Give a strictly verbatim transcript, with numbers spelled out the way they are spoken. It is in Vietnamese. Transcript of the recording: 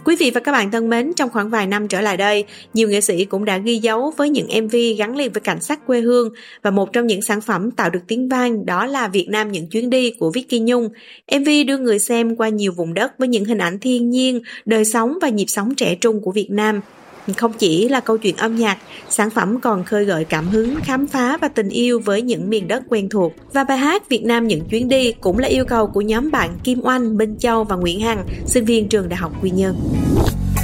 Quý vị và các bạn thân mến, trong khoảng vài năm trở lại đây, nhiều nghệ sĩ cũng đã ghi dấu với những em vê gắn liền với cảnh sắc quê hương, và một trong những sản phẩm tạo được tiếng vang đó là Việt Nam Những Chuyến Đi của Vicky Nhung. em vê đưa người xem qua nhiều vùng đất với những hình ảnh thiên nhiên, đời sống và nhịp sống trẻ trung của Việt Nam. Không chỉ là câu chuyện âm nhạc, sản phẩm còn khơi gợi cảm hứng, khám phá và tình yêu với những miền đất quen thuộc. Và bài hát Việt Nam Những Chuyến Đi cũng là yêu cầu của nhóm bạn Kim Oanh, Minh Châu và Nguyễn Hằng, sinh viên trường Đại học Quy Nhơn.